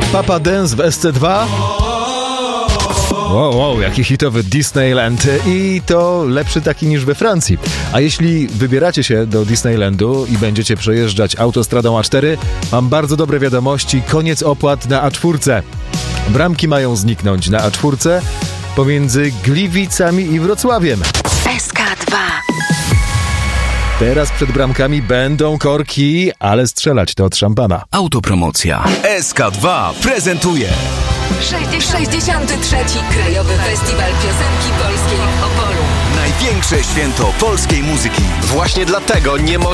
Papa Dance w SC2. Wow, jaki hitowy Disneyland i to lepszy taki niż we Francji. A jeśli wybieracie się do Disneylandu i będziecie przejeżdżać autostradą A4, mam bardzo dobre wiadomości, koniec opłat na A4. Bramki mają zniknąć na A4 pomiędzy Gliwicami i Wrocławiem. SK2. Teraz przed bramkami będą korki, ale strzelać to od szampana. Autopromocja. SK2 prezentuje 63. Krajowy Festiwal Piosenki Polskiej w Opolu. największe święto polskiej muzyki. Właśnie dlatego nie